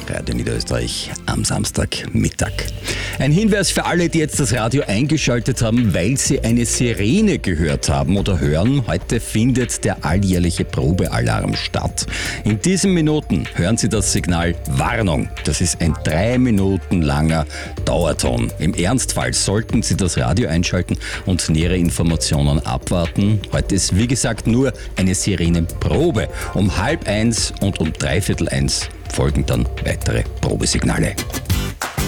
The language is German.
Radio Niederösterreich am Samstagmittag. Ein Hinweis für alle, die jetzt das Radio eingeschaltet haben, weil sie eine Sirene gehört haben oder hören. Heute findet der alljährliche Probealarm statt. In diesen Minuten hören Sie das Signal Warnung. Das ist ein 3 Minuten langer Dauerton. Im Ernstfall sollten Sie das Radio einschalten und nähere Informationen abwarten. Heute ist wie gesagt nur eine Sirenenprobe. Um 12:30 und um 1:45 folgen dann weitere Probesignale.